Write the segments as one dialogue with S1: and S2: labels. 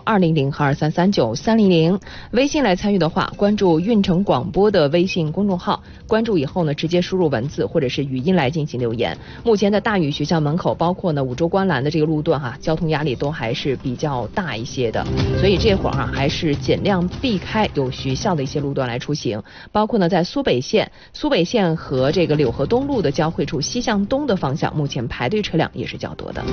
S1: 200和2339-300。微信来参与的话，关注运城广播的微信公众号，关注以后呢，直接输入文字或者是语音来进行留言。目前的大禹学校门口，包括呢5洲观澜的这个路段交通压力都还是比较大一些的，所以这会儿还是尽量避开有学校的一些路段来出行，包括呢在苏北线和这个柳河东路的交汇处西向东的方向，目前排队车辆也是较多的。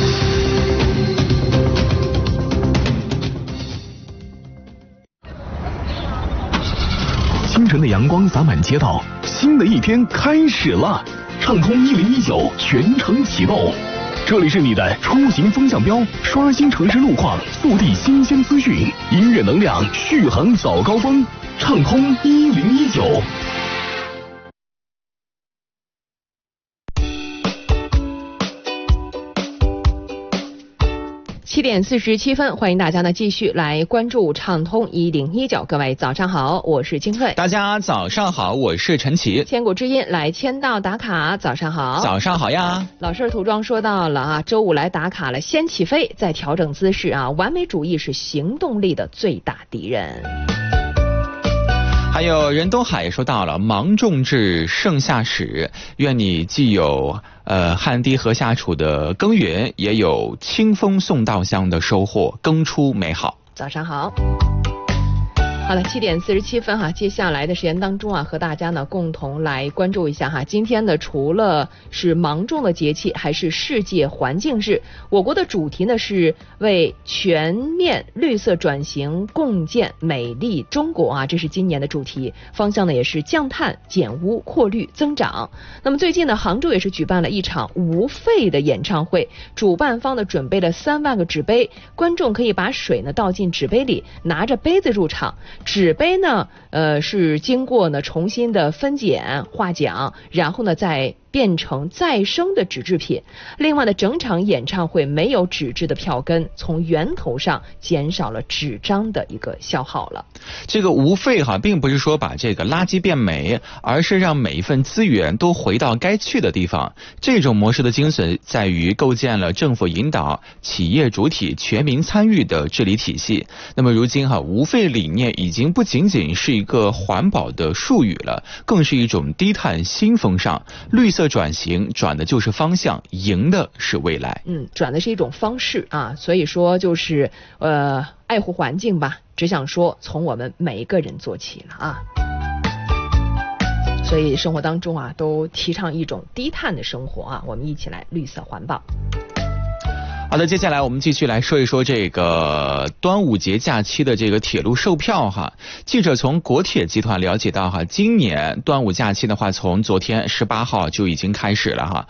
S2: 清晨的阳光洒满街道，新的一天开始了。畅通1019全程启动，这里是你的出行风向标，刷新城市路况，速递新鲜资讯，音乐能量续航早高峰。畅通1019。
S1: 7点47分，欢迎大家呢继续来关注畅通1019。各位早上好，我是金慧。
S3: 大家早上好，我是陈奇。
S1: 千古之音来签到打卡，早上好。
S3: 早上好呀。
S1: 老师涂装说到了周五来打卡了，先起飞再调整姿势完美主义是行动力的最大敌人。
S3: 还有任东海也说到了，芒种至盛夏始，愿你既有汗滴禾下处的耕耘，也有清风送稻香的收获，耕出美好。
S1: 早上好。好了，7点47分接下来的时间当中和大家呢共同来关注一下今天呢除了是芒种的节气，还是世界环境日。我国的主题呢是为全面绿色转型共建美丽中国这是今年的主题，方向呢也是降碳、减污、扩绿、增长。那么最近呢，杭州也是举办了一场无废的演唱会，主办方呢准备了3万个纸杯，观众可以把水呢倒进纸杯里，拿着杯子入场。纸杯呢是经过呢重新的分拣化奖，然后呢再变成再生的纸制品。另外呢，整场演唱会没有纸质的票根，从源头上减少了纸张的一个消耗了。
S3: 这个无废并不是说把这个垃圾变美，而是让每一份资源都回到该去的地方。这种模式的精髓在于构建了政府引导、企业主体全民参与的治理体系。那么如今无废理念已经不仅仅是一个环保的术语了，更是一种低碳新风尚。绿色转型转的就是方向，赢的是未来。
S1: 转的是一种方式所以说就是爱护环境吧，只想说从我们每一个人做起了所以生活当中都提倡一种低碳的生活我们一起来绿色环保。
S3: 好的，接下来我们继续来说一说这个端午节假期的这个铁路售票记者从国铁集团了解到今年端午假期的话，从昨天18号就已经开始了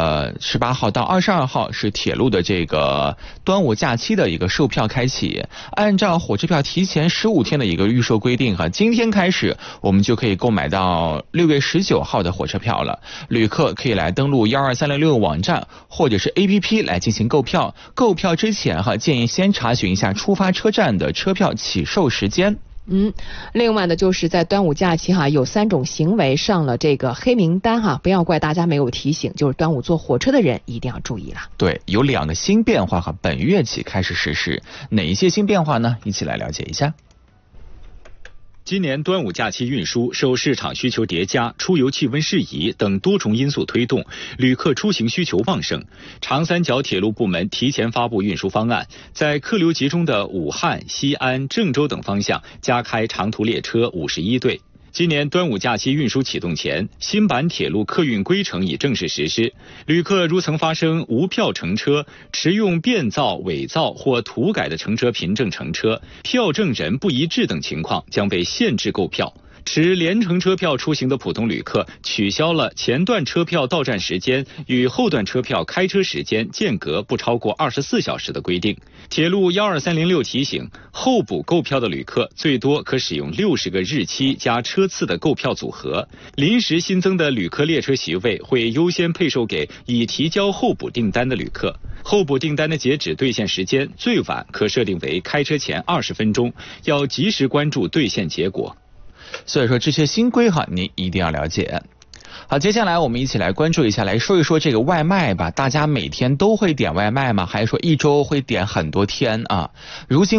S3: 18号到22号是铁路的这个端午假期的一个售票开启。按照火车票提前15天的一个预售规定今天开始我们就可以购买到6月19号的火车票了。旅客可以来登录12306网站或者是 APP 来进行购票。购票之前建议先查询一下出发车站的车票起售时间。
S1: 另外呢，就是在端午假期有3种行为上了这个黑名单不要怪大家没有提醒，就是端午坐火车的人一定要注意了。
S3: 对，有2个新变化本月起开始实施，哪一些新变化呢？一起来了解一下。
S4: 今年端午假期运输受市场需求叠加、出游气温适宜等多重因素推动，旅客出行需求旺盛。长三角铁路部门提前发布运输方案，在客流集中的武汉、西安、郑州等方向加开长途列车51对。今年端午假期运输启动前，新版铁路客运规程已正式实施。旅客如曾发生无票乘车、持用变造、伪造或涂改的乘车凭证乘车、票证人不一致等情况，将被限制购票。持联程车票出行的普通旅客取消了前段车票到站时间与后段车票开车时间间隔不超过24小时的规定。铁路12306提醒，候补购票的旅客最多可使用60个日期加车次的购票组合，临时新增的旅客列车席位会优先配售给已提交候补订单的旅客。候补订单的截止兑现时间最晚可设定为开车前20分钟，要及时关注兑现结果。
S3: 所以说这些新规您一定要了解。好，接下来我们一起来关注一下，来说一说这个外卖吧。大家每天都会点外卖吗？还是说一周会点很多天如今